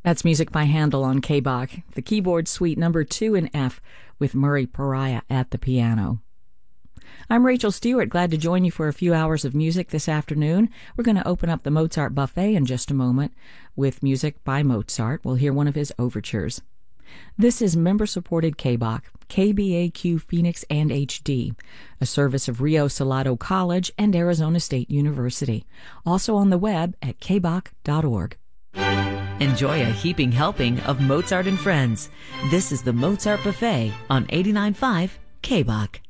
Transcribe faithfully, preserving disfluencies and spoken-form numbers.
That's music by Handel on K-Bach, the keyboard suite number two in F, with Murray Pariah at the piano. I'm Rachel Stewart, glad to join you for a few hours of music this afternoon. We're going to open up the Mozart buffet in just a moment with music by Mozart. We'll hear one of his overtures. This is member-supported K-Bach, K B A Q Phoenix and H D, a service of Rio Salado College and Arizona State University. Also on the web at k bach dot org. Enjoy a heaping helping of Mozart and Friends. This is the Mozart Buffet on eighty-nine point five K-Bach.